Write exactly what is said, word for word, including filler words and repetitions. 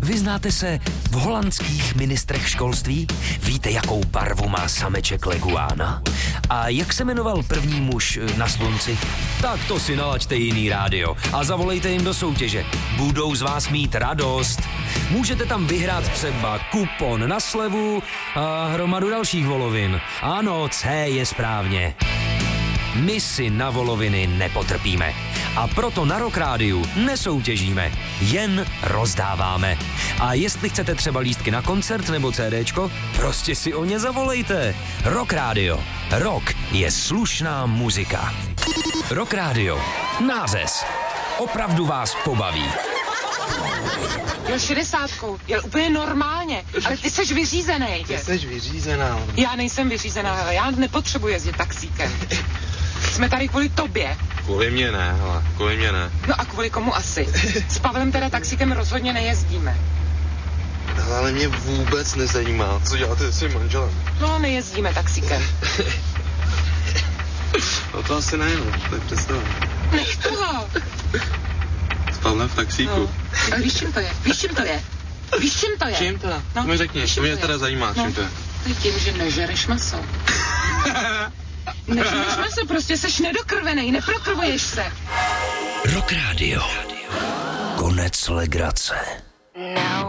Vyznáte se v holandských ministrech školství? Víte, jakou barvu má sameček leguána? A jak se jmenoval první muž na slunci? Tak to si nalaďte jiný rádio a zavolejte jim do soutěže. Budou z vás mít radost. Můžete tam vyhrát třeba kupon na slevu a hromadu dalších volovin. Ano, C je správně. My si na voloviny nepotrpíme. A proto na Rock Rádiu nesoutěžíme, jen rozdáváme. A jestli chcete třeba lístky na koncert nebo CDčko, prostě si o ně zavolejte. Rock Rádio. Rock je slušná muzika. Rock Rádio. Nářez. Opravdu vás pobaví. Jel šedesátkou, jel úplně normálně, ale ty seš vyřízený. Ty seš vyřízená. Já nejsem vyřízená, hele, já nepotřebuji jezdit taxíkem. Jsme tady kvůli tobě. Kvůli mě ne, hele, kvůli mě ne. No a kvůli komu asi? S Pavlem teda taxíkem rozhodně nejezdíme. Hele, ale mě vůbec nezajímá, co děláte se svým manželem. No, nejezdíme taxíkem. No to asi ne, no, tak představím. Nech toho. S Pavlem v taxíku. No. A víš, čím to je? Víš, čím to je? Víš, čím to je? Čím to je? No, to mi řekni, to mě teda zajímá, no. čím to je. To je tím, že nežereš maso. Nežereš maso, prostě seš nedokrvenej, neprokrvuješ se. Rock Rádio. Konec legrace. Now